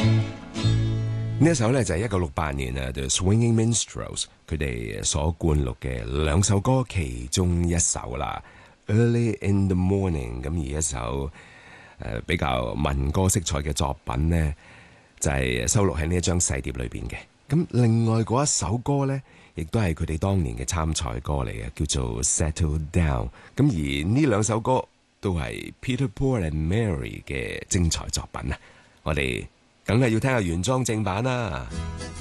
呢一首呢，就係1968年啊 The Swinging Minstrels 佢哋所灌錄嘅兩首歌其中一首啦 Early in the Morning。 咁而一首比較民歌色彩嘅作品呢，就係收錄喺呢一張細碟裏邊嘅。咁另外嗰一首歌呢，亦都係佢哋當年嘅參賽歌嚟嘅，叫做 Settle Down。 咁而呢兩首歌都係 Peter Paul and Mary 嘅精彩作品啊！我哋梗係要聽下原裝正版啦。